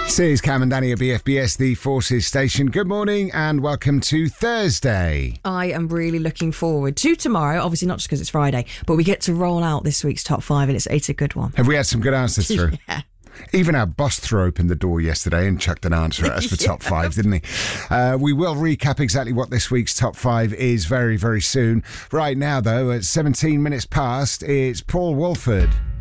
Says Cam and Danny at BFBS, the Forces station. Good morning and welcome to Thursday. I am really looking forward to tomorrow, obviously not just because it's Friday, but we get to roll out this week's top five and it's a good one. Have we had some good answers through? Yeah. Even our boss threw open the door yesterday and chucked an answer at us for top five, didn't he? We will recap exactly what this week's top five is very, very soon. Right now, though, at 17 minutes past, it's Paul Woolford.